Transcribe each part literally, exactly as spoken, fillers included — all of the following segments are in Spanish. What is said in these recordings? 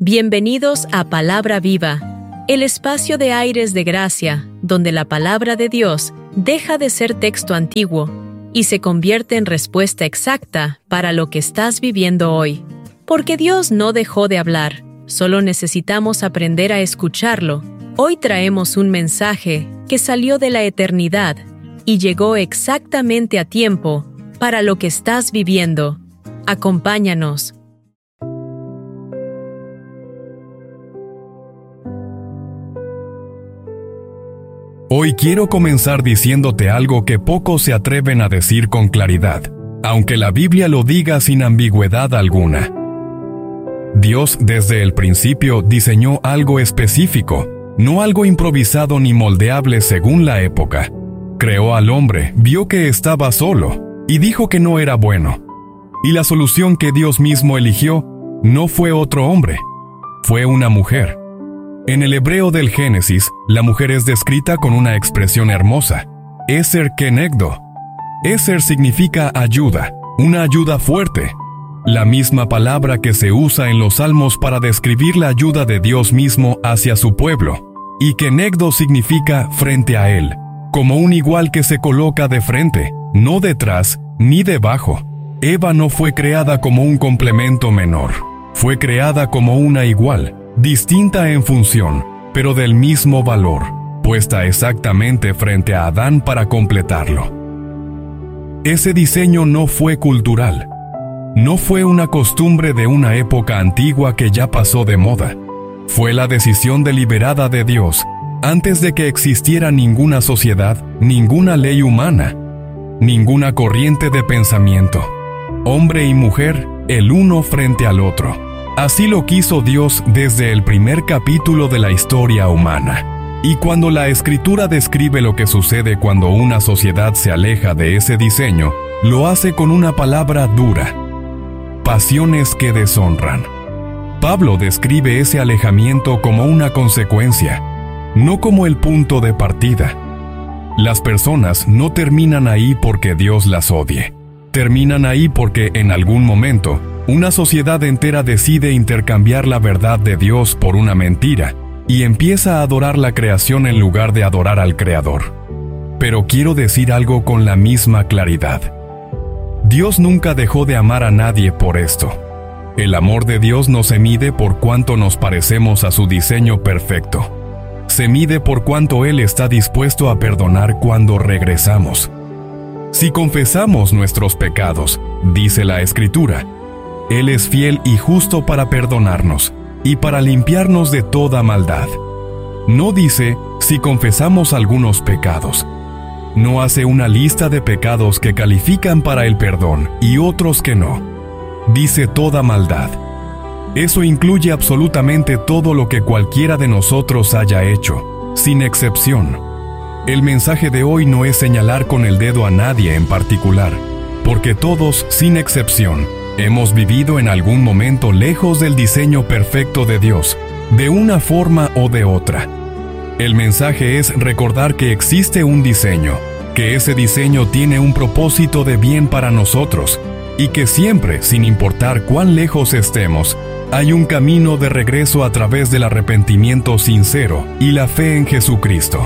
Bienvenidos a Palabra Viva, el espacio de aires de gracia, donde la palabra de Dios deja de ser texto antiguo y se convierte en respuesta exacta para lo que estás viviendo hoy. Porque Dios no dejó de hablar, solo necesitamos aprender a escucharlo. Hoy traemos un mensaje que salió de la eternidad y llegó exactamente a tiempo para lo que estás viviendo. Acompáñanos. Hoy quiero comenzar diciéndote algo que pocos se atreven a decir con claridad, aunque la Biblia lo diga sin ambigüedad alguna. Dios desde el principio diseñó algo específico, no algo improvisado ni moldeable según la época. Creó al hombre, vio que estaba solo, y dijo que no era bueno. Y la solución que Dios mismo eligió no fue otro hombre, fue una mujer. En el hebreo del Génesis, la mujer es descrita con una expresión hermosa, Eser Kenegdo. Eser significa ayuda, una ayuda fuerte, la misma palabra que se usa en los Salmos para describir la ayuda de Dios mismo hacia su pueblo, y Kenegdo significa frente a él, como un igual que se coloca de frente, no detrás ni debajo. Eva no fue creada como un complemento menor, fue creada como una igual, distinta en función, pero del mismo valor, puesta exactamente frente a Adán para completarlo. Ese diseño no fue cultural, no fue una costumbre de una época antigua que ya pasó de moda. Fue la decisión deliberada de Dios, antes de que existiera ninguna sociedad, ninguna ley humana, ninguna corriente de pensamiento. Hombre y mujer, el uno frente al otro. Así lo quiso Dios desde el primer capítulo de la historia humana. Y cuando la Escritura describe lo que sucede cuando una sociedad se aleja de ese diseño, lo hace con una palabra dura: pasiones que deshonran. Pablo describe ese alejamiento como una consecuencia, no como el punto de partida. Las personas no terminan ahí porque Dios las odie. Terminan ahí porque en algún momento, una sociedad entera decide intercambiar la verdad de Dios por una mentira y empieza a adorar la creación en lugar de adorar al Creador. Pero quiero decir algo con la misma claridad. Dios nunca dejó de amar a nadie por esto. El amor de Dios no se mide por cuánto nos parecemos a su diseño perfecto. Se mide por cuánto Él está dispuesto a perdonar cuando regresamos. Si confesamos nuestros pecados, dice la Escritura, Él es fiel y justo para perdonarnos y para limpiarnos de toda maldad. No dice si confesamos algunos pecados. No hace una lista de pecados que califican para el perdón y otros que no. Dice toda maldad. Eso incluye absolutamente todo lo que cualquiera de nosotros haya hecho, sin excepción. El mensaje de hoy no es señalar con el dedo a nadie en particular, porque todos, sin excepción, hemos vivido en algún momento lejos del diseño perfecto de Dios, de una forma o de otra. El mensaje es recordar que existe un diseño, que ese diseño tiene un propósito de bien para nosotros, y que siempre, sin importar cuán lejos estemos, hay un camino de regreso a través del arrepentimiento sincero y la fe en Jesucristo.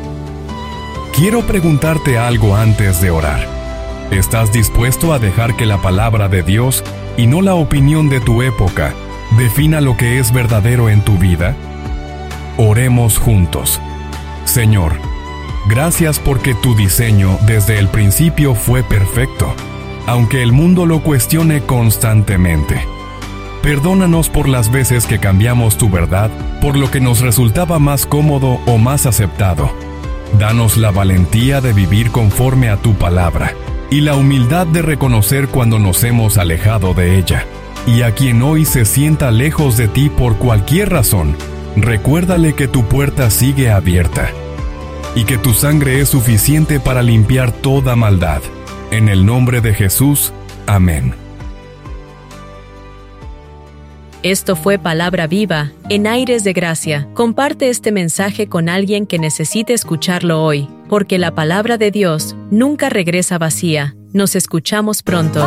Quiero preguntarte algo antes de orar. ¿Estás dispuesto a dejar que la palabra de Dios, y no la opinión de tu época, defina lo que es verdadero en tu vida? Oremos juntos. Señor, gracias porque tu diseño desde el principio fue perfecto, aunque el mundo lo cuestione constantemente. Perdónanos por las veces que cambiamos tu verdad por lo que nos resultaba más cómodo o más aceptado. Danos la valentía de vivir conforme a tu palabra y la humildad de reconocer cuando nos hemos alejado de ella. Y a quien hoy se sienta lejos de ti por cualquier razón, recuérdale que tu puerta sigue abierta y que tu sangre es suficiente para limpiar toda maldad. En el nombre de Jesús, amén. Esto fue Palabra Viva, en Aires de Gracia. Comparte este mensaje con alguien que necesite escucharlo hoy, porque la palabra de Dios nunca regresa vacía. Nos escuchamos pronto.